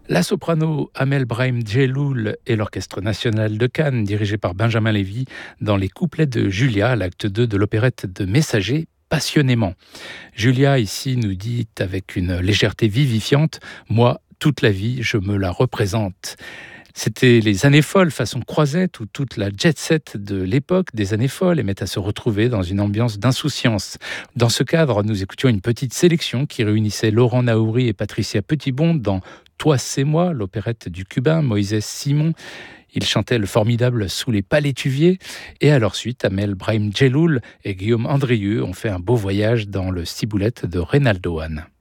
La soprano Amel Brahim-Djelloul et l'Orchestre national de Cannes, dirigé par Benjamin Lévy, dans les couplets de Julia, l'acte 2 de l'opérette de Messager, passionnément. Julia, ici, nous dit avec une légèreté vivifiante « Moi, toute la vie, je me la représente ». C'était les années folles façon Croisette où toute la jet-set de l'époque des années folles aimait à se retrouver dans une ambiance d'insouciance. Dans ce cadre, nous écoutions une petite sélection qui réunissait Laurent Naouri et Patricia Petitbon dans Toi c'est moi, l'opérette du Cubain Moïse Simon. Ils chantaient le formidable Sous les palétuviers et à leur suite, Amel Brahim-Djelloul et Guillaume Andrieux ont fait un beau voyage dans le ciboulette de Reynaldo Hahn.